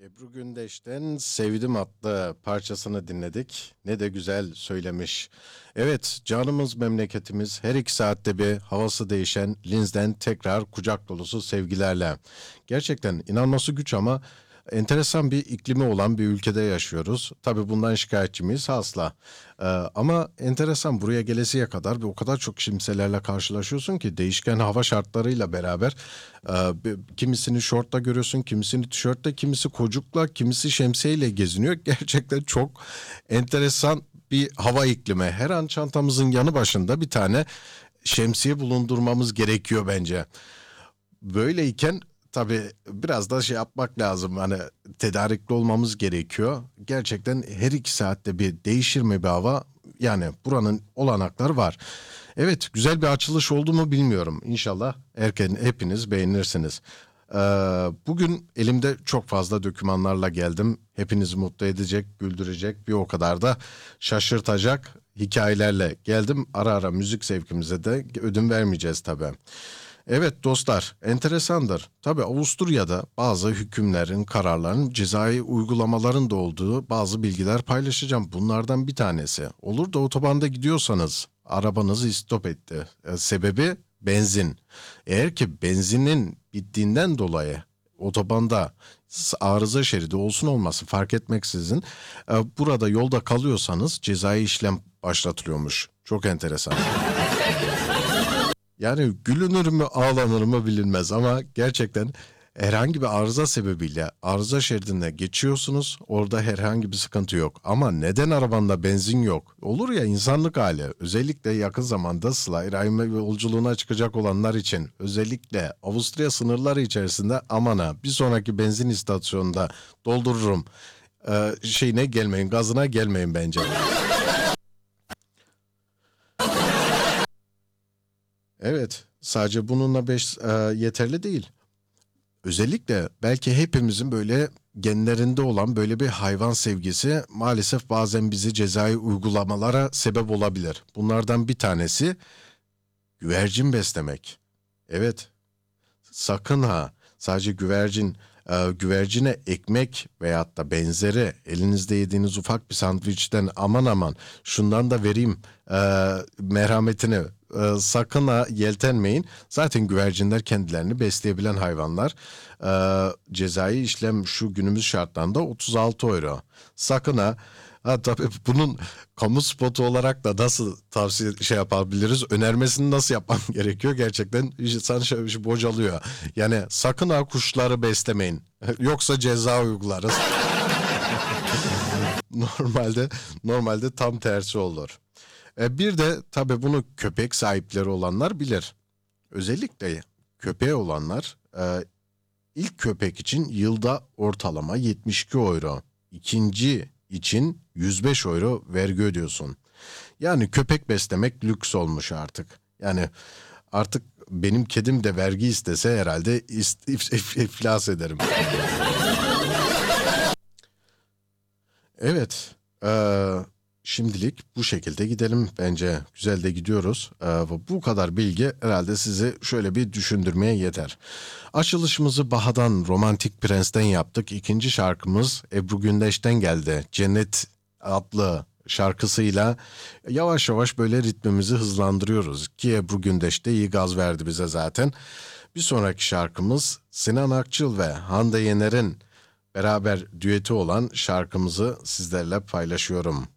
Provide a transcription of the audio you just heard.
Ebru Gündeş'ten Sevdim adlı parçasını dinledik. Ne de güzel söylemiş. Evet, canımız memleketimiz her 2 saatte bir havası değişen Linz'den tekrar kucak dolusu sevgilerle. Gerçekten inanması güç ama enteresan bir iklimi olan bir ülkede yaşıyoruz. Tabii bundan şikayetçi miyiz? Asla. Ama enteresan buraya gelesiye kadar o kadar çok kimselerle karşılaşıyorsun ki değişken hava şartlarıyla beraber kimisini şortla görüyorsun, kimisini tişörtle, kimisi kocukla, kimisi şemsiyeyle geziniyor. Gerçekten çok enteresan bir hava iklimi. Her an çantamızın yanı başında bir tane şemsiye bulundurmamız gerekiyor bence. Böyleyken tabii biraz da şey yapmak lazım. Hani tedarikli olmamız gerekiyor. Gerçekten her 2 saatte bir değişir mi bir hava? Yani buranın olanakları var. Evet, güzel bir açılış oldu mu bilmiyorum. İnşallah erken hepiniz beğenirsiniz. Ee, Bugün elimde çok fazla dokümanlarla geldim. Hepinizi mutlu edecek, güldürecek, bir o kadar da şaşırtacak hikayelerle geldim. Ara ara müzik zevkimize de ödün vermeyeceğiz tabii. Evet dostlar, enteresandır. Tabii Avusturya'da bazı hükümlerin, kararların, cezai uygulamaların da olduğu bazı bilgiler paylaşacağım. Bunlardan bir tanesi. Olur da otobanda gidiyorsanız arabanızı istop etti. Sebebi benzin. Eğer ki benzinin bittiğinden dolayı otobanda arıza şeridi olsun olmasın fark etmeksizin burada yolda kalıyorsanız cezai işlem başlatılıyormuş. Çok enteresan. Yani gülünür mü ağlanır mı bilinmez ama gerçekten herhangi bir arıza sebebiyle arıza şeridine geçiyorsunuz. Orada herhangi bir sıkıntı yok. Ama neden arabanda benzin yok? Olur ya insanlık hali. Özellikle yakın zamanda Sıla İbrahim yolculuğuna çıkacak olanlar için özellikle Avusturya sınırları içerisinde aman ha bir sonraki benzin istasyonunda doldururum. Şeyine gelmeyin, gazına gelmeyin bence. Evet, sadece bununla yeterli değil. Özellikle belki hepimizin böyle genlerinde olan böyle bir hayvan sevgisi maalesef bazen bizi cezai uygulamalara sebep olabilir. Bunlardan bir tanesi güvercin beslemek. Evet, sakın ha sadece güvercine ekmek veyahut da benzeri elinizde yediğiniz ufak bir sandviçten aman aman şundan da vereyim merhametini sakın ha yeltenmeyin. Zaten güvercinler kendilerini besleyebilen hayvanlar. Cezai işlem şu günümüz şartlarında 36 euro. Sakın ha tabii bunun kamu spotu olarak da nasıl tavsiye şey yapabiliriz? Önermesini nasıl yapmam gerekiyor? Gerçekten insan şey bocalıyor. Yani sakın ha kuşları beslemeyin. Yoksa ceza uygularız. Normalde tam tersi olur. Bir de tabii bunu köpek sahipleri olanlar bilir. Özellikle köpeği olanlar ilk köpek için yılda ortalama 72 euro. İkinci için 105 euro vergi ödüyorsun. Yani köpek beslemek lüks olmuş artık. Yani artık benim kedim de vergi istese herhalde iflas ederim. Evet. Şimdilik bu şekilde gidelim. Bence güzel de gidiyoruz. Bu kadar bilgi herhalde sizi şöyle bir düşündürmeye yeter. Açılışımızı Baha'dan Romantik Prens'ten yaptık. İkinci şarkımız Ebru Gündeş'ten geldi. Cennet adlı şarkısıyla yavaş yavaş böyle ritmimizi hızlandırıyoruz. Ki Ebru Gündeş de iyi gaz verdi bize zaten. Bir sonraki şarkımız Sinan Akçıl ve Hande Yener'in beraber düeti olan şarkımızı sizlerle paylaşıyorum.